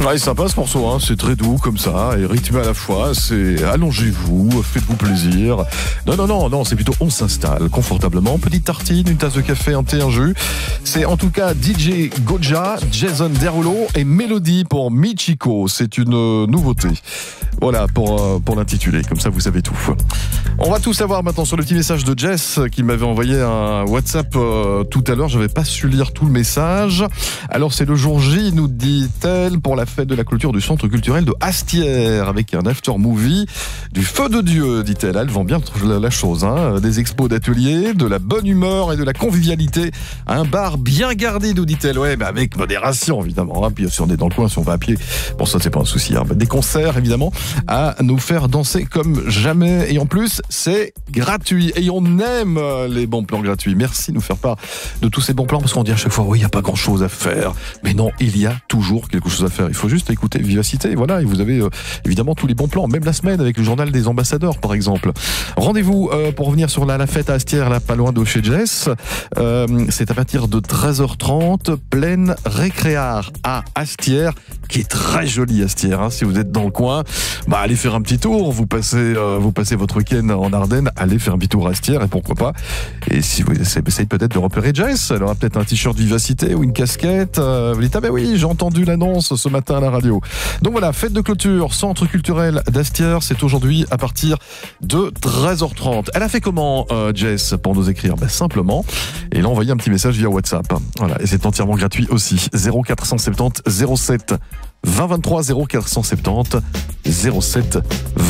Ouais, sympa ce morceau, hein. C'est très doux comme ça, et rythmé à la fois. C'est allongez-vous, faites-vous plaisir. Non, c'est plutôt on s'installe confortablement. Petite tartine, une tasse de café, un thé, un jus. C'est en tout cas DJ Goja, Jason Derulo et Mélodie pour Michiko. C'est une nouveauté. Voilà pour l'intitulé, comme ça vous savez tout. On va tout savoir maintenant sur le petit message de Jess qui m'avait envoyé un WhatsApp tout à l'heure. J'avais pas su lire tout le message. Alors c'est le jour J, nous dit-elle, pour la fête de la clôture du centre culturel de Astières, avec un after movie du feu de Dieu, dit-elle. Elle vend bien la chose, hein. Des expos d'ateliers, de la bonne humeur et de la convivialité. Un bar bien gardé, nous dit-elle. Ouais, mais avec modération évidemment, hein. Puis si on est dans le coin, si on va à pied, bon ça c'est pas un souci, hein. Des concerts évidemment à nous faire danser comme jamais, et en plus c'est gratuit, et on aime les bons plans gratuits. Merci de nous faire part de tous ces bons plans, parce qu'on dit à chaque fois oui, il n'y a pas grand chose à faire, mais non, il y a toujours quelque chose à faire. Il faut juste écouter Vivacité, voilà, et vous avez évidemment tous les bons plans, même la semaine avec le journal des ambassadeurs par exemple. Rendez-vous pour revenir sur la fête à Astières, là pas loin de chez Jess. C'est à partir de 13h30, pleine récréare à Astières, qui est très jolie Astières, hein. Si vous êtes dans le coin, bah allez faire un petit tour. Vous passez votre week-end en Ardennes, allez faire un petit tour à Astières, et pourquoi pas. Et si vous essayez peut-être de repérer Jess, elle aura peut-être un t-shirt Vivacité ou une casquette. Vous dites ah ben oui, j'ai entendu l'annonce ce matin à la radio. Donc voilà, fête de clôture, centre culturel d'Astières, c'est aujourd'hui à partir de 13h30. Elle a fait comment Jess pour nous écrire? Ben simplement, et elle a envoyé un petit message via WhatsApp. Voilà, et c'est entièrement gratuit aussi. 0470 07 20 23 0470 07 20